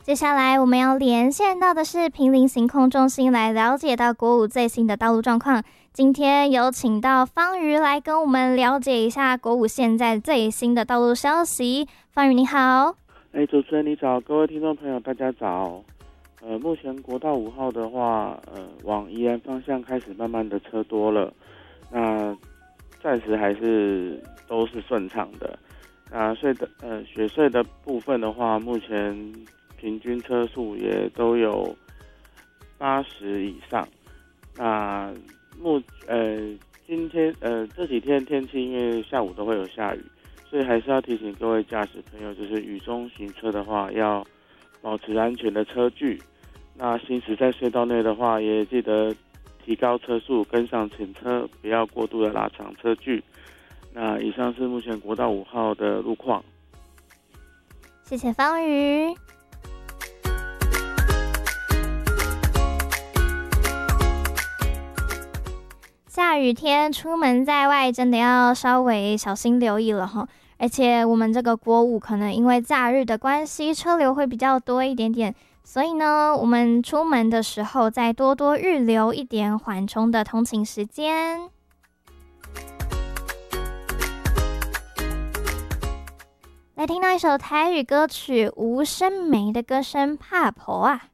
接下来我们要连线到的是坪林行空中心，来了解到国五最新的道路状况。今天有请到方瑜来跟我们了解一下国五现在最新的道路消息。方瑜你好。 主持人你早，各位听众朋友大家早。目前国道5号的话，往宜兰方向开始慢慢的车多了，那暂时还是都是顺畅的。那雪隧的部分的话，目前平均车速也都有80以上。那今天这几天天气因为下午都会有下雨，所以还是要提醒各位驾驶朋友，就是雨中行车的话要保持安全的车距。那行驶在隧道内的话，也记得提高车速，跟上前车，不要过度的拉长车距。那以上是目前国道5号的路况。 谢谢方瑜。下雨天出门在外真的要稍微小心留意了齁，而且我们这个国五可能因为假日的关系，车流会比较多一点点，所以呢，我们出门的时候再多多预留一点缓冲的通勤时间。来听到一首台语歌曲吴声梅的歌声《怕婆》啊。